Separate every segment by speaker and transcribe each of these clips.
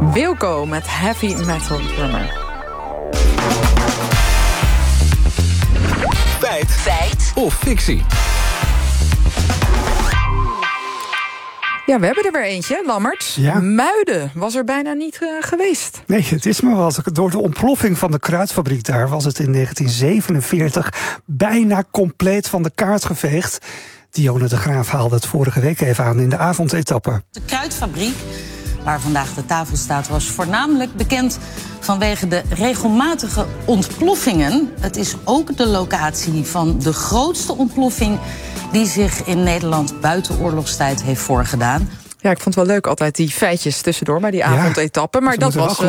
Speaker 1: Wilco met Heavy Metal Drummer.
Speaker 2: Feit of fictie?
Speaker 1: Ja, we hebben er weer eentje, Lammert.
Speaker 3: Ja.
Speaker 1: Muiden was er bijna niet geweest.
Speaker 3: Nee, het is maar wat. Door de ontploffing van de kruidfabriek daar was het in 1947 bijna compleet van de kaart geveegd. Dionne de Graaf haalde het vorige week even aan in de avondetappe.
Speaker 4: De kruidfabriek, waar vandaag de tafel staat, was voornamelijk bekend vanwege de regelmatige ontploffingen. Het is ook de locatie van de grootste ontploffing die zich in Nederland buiten oorlogstijd heeft voorgedaan.
Speaker 1: Ja, ik vond het wel leuk altijd die feitjes tussendoor bij die avondetappe. Maar dat was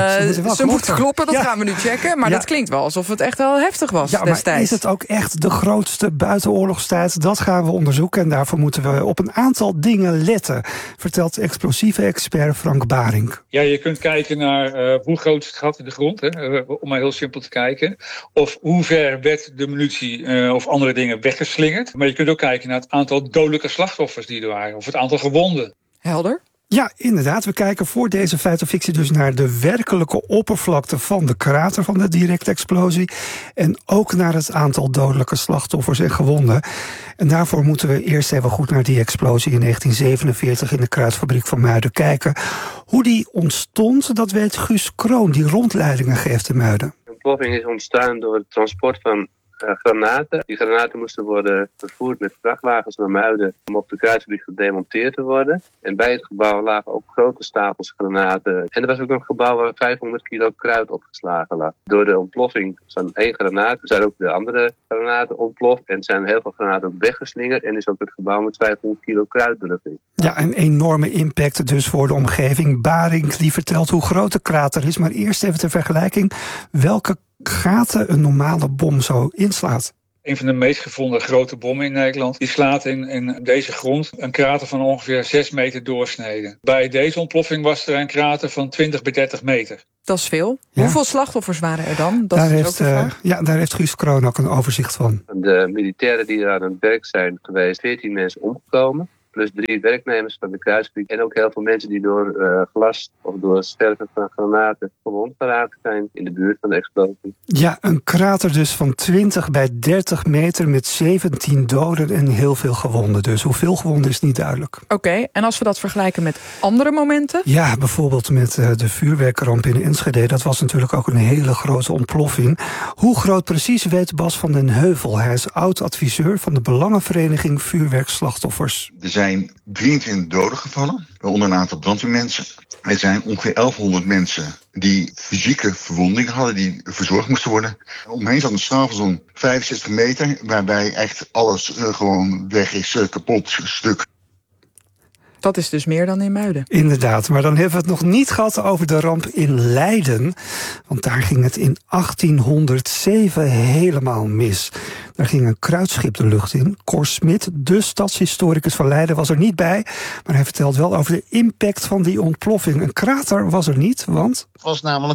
Speaker 1: ze moeten kloppen, dat gaan we nu checken. Maar dat klinkt wel alsof het echt wel heftig was destijds.
Speaker 3: Maar is het ook echt de grootste buitenoorlogstijd? Dat gaan we onderzoeken en daarvoor moeten we op een aantal dingen letten, vertelt explosieve expert Frank Barink.
Speaker 5: Ja, je kunt kijken naar hoe groot is het gat in de grond, hè, om maar heel simpel te kijken. Of hoe ver werd de munitie of andere dingen weggeslingerd. Maar je kunt ook kijken naar het aantal dodelijke slachtoffers die er waren. Of het aantal gewonden.
Speaker 1: Helder?
Speaker 3: Ja, inderdaad. We kijken voor deze feit of fictie dus naar de werkelijke oppervlakte van de krater van de directe explosie. En ook naar het aantal dodelijke slachtoffers en gewonden. En daarvoor moeten we eerst even goed naar die explosie in 1947 in de kruidfabriek van Muiden kijken. Hoe die ontstond, dat weet Guus Kroon, die rondleidingen geeft in Muiden.
Speaker 6: De ontploffing is ontstaan door het transport van granaten. Die granaten moesten worden vervoerd met vrachtwagens naar Muiden om op de kruidfabriek gedemonteerd te worden. En bij het gebouw lagen ook grote stapels granaten. En er was ook een gebouw waar 500 kilo kruid opgeslagen lag. Door de ontploffing van 1 granaat zijn ook de andere granaten ontploft en zijn heel veel granaten ook weggeslingerd. En is ook het gebouw met 500 kilo kruid belegd.
Speaker 3: Ja, een enorme impact dus voor de omgeving. Barink die vertelt hoe groot de krater is, maar eerst even ter vergelijking welke gaten een normale bom zo inslaat.
Speaker 5: Een van de meest gevonden grote bommen in Nederland, die slaat in deze grond een krater van ongeveer 6 meter doorsneden. Bij deze ontploffing was er een krater van 20 bij 30 meter.
Speaker 1: Dat is veel.
Speaker 3: Ja.
Speaker 1: Hoeveel slachtoffers waren er dan? Dat
Speaker 3: daar,
Speaker 1: is
Speaker 3: heeft,
Speaker 1: ook de vraag.
Speaker 3: daar heeft Guus Kroon ook een overzicht van.
Speaker 6: De militairen die aan het werk zijn geweest, 14 mensen omgekomen. Plus 3 werknemers van de kruidfabriek. En ook heel veel mensen die door glas of door scherven van granaten gewond geraakt zijn in de buurt van de explosie.
Speaker 3: Ja, een krater dus van 20 bij 30 meter met 17 doden en heel veel gewonden. Dus hoeveel gewonden is niet duidelijk.
Speaker 1: Oké, en als we dat vergelijken met andere momenten?
Speaker 3: Ja, bijvoorbeeld met de vuurwerkramp in Enschede. Dat was natuurlijk ook een hele grote ontploffing. Hoe groot precies weet Bas van den Heuvel. Hij is oud-adviseur van de Belangenvereniging Vuurwerkslachtoffers.
Speaker 7: Er zijn 23 doden gevallen, waaronder een aantal brandweermensen. Er zijn ongeveer 1100 mensen die fysieke verwondingen hadden, die verzorgd moesten worden. Omheen zat een straal van zo'n 65 meter, waarbij echt alles gewoon weg is, kapot, stuk.
Speaker 1: Dat is dus meer dan in Muiden.
Speaker 3: Inderdaad, maar dan hebben we het nog niet gehad over de ramp in Leiden. Want daar ging het in 1807 helemaal mis. Daar ging een kruitschip de lucht in. Cor Smit, de stadshistoricus van Leiden, was er niet bij. Maar hij vertelt wel over de impact van die ontploffing. Een krater was er niet, want
Speaker 8: Het was namelijk